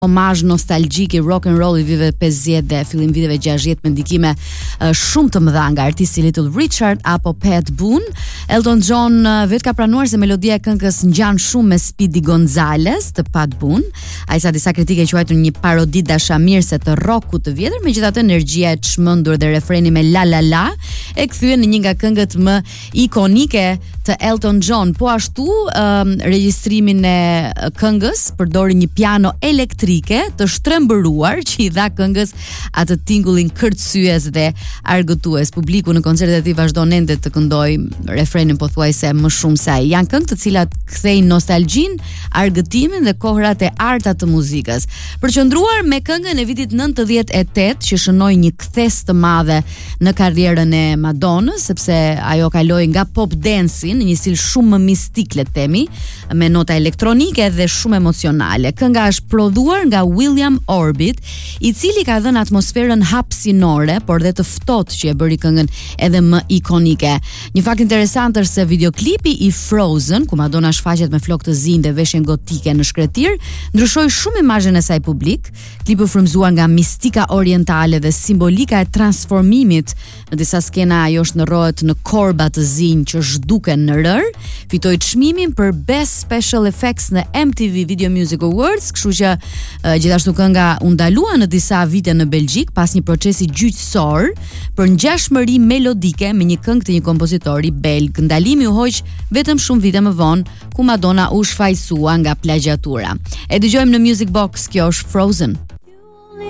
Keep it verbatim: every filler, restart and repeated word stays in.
omazh nostalgjik i rock and roll i viteve pesëdhjetë dhe fillim viteve gjashtëdhjetë me ndikime uh, shumë të mëdha nga artisti Little Richard apo Pat Boone. Elton John uh, vetë ka pranuar se melodia e këngës ngjan shumë me Speedy Gonzales të Pat Boone. Ai sa disa kritikë e quajtur një parodi dashamirëse të rockut të vjetër, megjithatë energjia e çmendur dhe refreni me la la la e kthyen në një nga këngët më ikonike të Elton John. Po ashtu um, regjistrimin e këngës përdori një piano elektrik të shtrembëruar që i dha këngës atë tingullin kërcyes dhe argëtues. Publiku në koncertet e tij vazhdon ende të këndojë refrenin pothuajse më shumë se ai. Janë këngë të cilat kthejnë nostalgjinë, argëtimin dhe kohrat e arta të muzikës. Përqendruar me këngën e vitit nëntëdhjetë e tetë që shënoi një kthes të madhe në karrierën e Madonnës, sepse ajo kaloi nga pop dance-i në një stil shumë më mistik, le të themi, me nota elektronike dhe shumë emocionale. Kënga është prodhuar nga William Orbit, i cili ka dhënë atmosferën hapësinore, por dhe të ftohtë që e bëri këngën edhe më ikonike. Një fakt interesant është se videoklipi i Frozen, ku Madonna shfaqet me flokë të zi dhe veshjen gotike në shkretir, ndryshoi shumë imazhin e saj publik. Klipi u frymzuar nga mistika orientale dhe simbolika e transformimit. Në disa skena ajo shndërrohet në korba të zinj që zhduken në rër. Fitoi çmimin për Best Special Effects në M T V Video Music Awards, kështu që uh, gjithashtu kënga u ndalua në disa vite në Belgjik pas një procesi gjyqësor për ngjashmëri melodike me një këngë të një kompozitori belg. Ndalimi u hoq vetëm shumë vite më vonë, ku Madonna u shfaqsua nga plagjatura. E dëgjojmë në Music Box, kjo është Frozen.